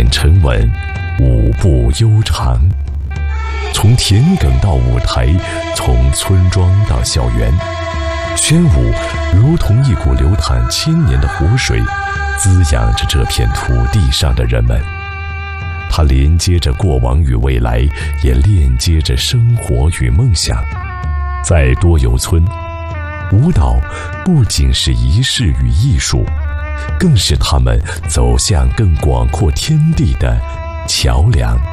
沉稳，舞步悠长。从田埂到舞台，从村庄到校园，宣武如同一股流淌千年的活水，滋养着这片土地上的人们。它连接着过往与未来，也链接着生活与梦想。在多游村，舞蹈不仅是仪式与艺术，更是他们走向更广阔天地的桥梁。